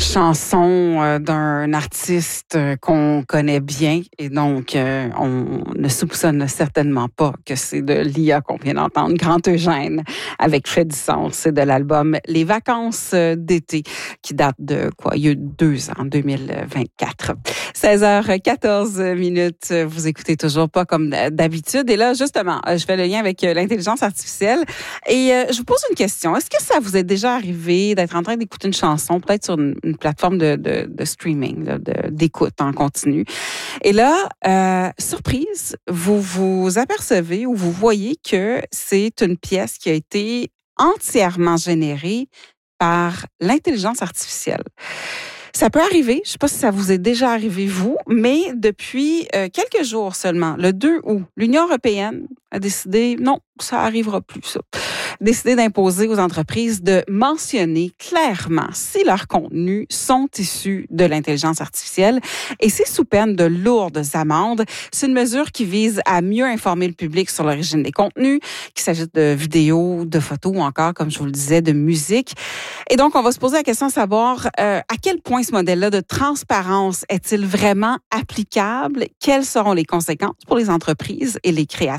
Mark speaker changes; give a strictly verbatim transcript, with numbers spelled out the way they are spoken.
Speaker 1: chanson euh, d'un artiste euh, qu'on connaît bien et donc euh, on ne soupçonne certainement pas que c'est de l'I A qu'on vient d'entendre. Grand Eugène avec Fait du sens, c'est de l'album Les vacances d'été qui date de quoi? Il y a deux ans, deux mille vingt-quatre. seize heures quatorze minutes, vous écoutez toujours pas comme d'habitude. Et là, justement, je fais le lien avec l'intelligence artificielle et je vous pose une question. Est-ce que ça vous est déjà arrivé d'être en train d'écouter une chanson, peut-être sur une, une plateforme de, de, de streaming, là, de, d'écoute en continu. Et là, euh, surprise, vous vous apercevez ou vous voyez que c'est une pièce qui a été entièrement générée par l'intelligence artificielle. Ça peut arriver, je ne sais pas si ça vous est déjà arrivé, vous, mais depuis euh, quelques jours seulement, le deux août, l'Union européenne a décidé, non, ça n'arrivera plus, ça, décidé d'imposer aux entreprises de mentionner clairement si leurs contenus sont issus de l'intelligence artificielle, et c'est sous peine de lourdes amendes. C'est une mesure qui vise à mieux informer le public sur l'origine des contenus, qu'il s'agisse de vidéos, de photos ou encore, comme je vous le disais, de musique. Et donc, on va se poser la question de savoir euh, à quel point ce modèle-là de transparence est-il vraiment applicable? Quelles seront les conséquences pour les entreprises et les créateurs?